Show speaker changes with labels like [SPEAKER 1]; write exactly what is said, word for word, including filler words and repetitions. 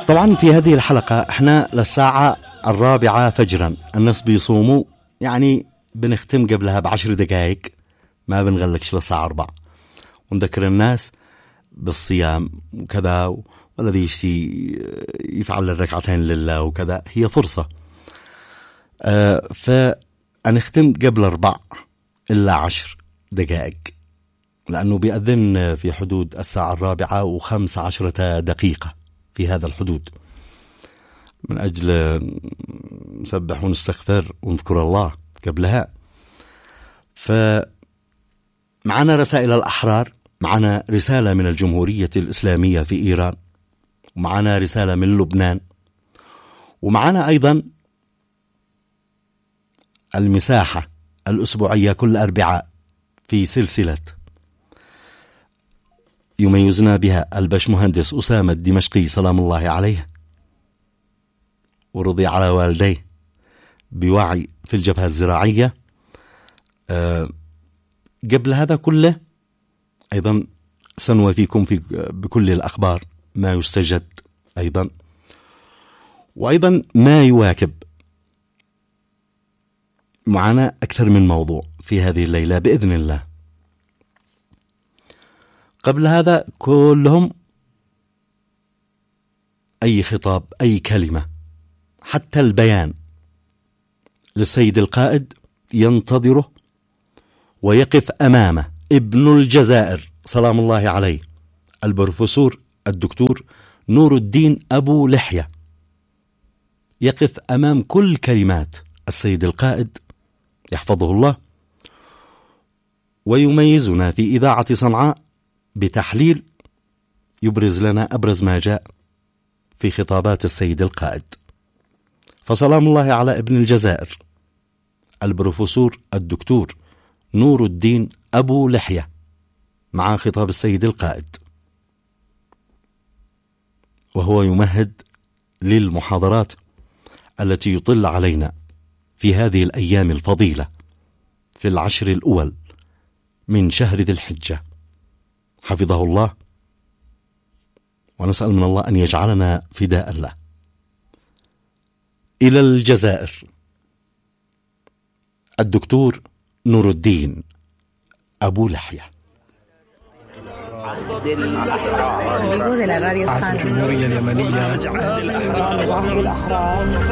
[SPEAKER 1] طبعا في هذه الحلقة احنا للساعة الرابعة فجرا الناس بيصوموا، يعني بنختم قبلها بعشر دقائق، ما بنغلقش للساعة أربعة، ونذكر الناس بالصيام وكذا، والذي يشتي يفعل الركعتين لله وكذا هي فرصة. آه فنختم قبل أربع إلا عشر دقائق، لأنه بيأذن في حدود الساعة الرابعة وخمس عشرة دقيقة في هذا الحدود، من أجل نسبح ونستغفر ونذكر الله قبلها. فمعنا رسائل الأحرار، معنا رسالة من الجمهورية الإسلامية في إيران، ومعنا رسالة من لبنان، ومعنا أيضا المساحة الأسبوعية كل أربعاء في سلسلة يميزنا بها البشمهندس أسامة الدمشقي سلام الله عليه، ورضي على والديه بوعي في الجبهة الزراعية. أه قبل هذا كله أيضا سنوافيكم في بكل الأخبار ما يستجد أيضا، وأيضا ما يواكب. معنا أكثر من موضوع في هذه الليلة بإذن الله. قبل هذا كلهم أي خطاب، أي كلمة، حتى البيان للسيد القائد ينتظره ويقف أمامه ابن الجزائر سلام الله عليه البروفيسور الدكتور نور الدين أبو لحية، يقف أمام كل كلمات السيد القائد يحفظه الله، ويميزنا في إذاعة صنعاء بتحليل يبرز لنا أبرز ما جاء في خطابات السيد القائد. فسلام الله على ابن الجزائر البروفيسور الدكتور نور الدين أبو لحية مع خطاب السيد القائد، وهو يمهد للمحاضرات التي يطل علينا في هذه الأيام الفضيلة في العشر الأول من شهر ذي الحجة، حفظه الله، ونسأل من الله أن يجعلنا فداء له. إلى الجزائر الدكتور نور الدين أبو لحية.
[SPEAKER 2] الجمهورية اليمنية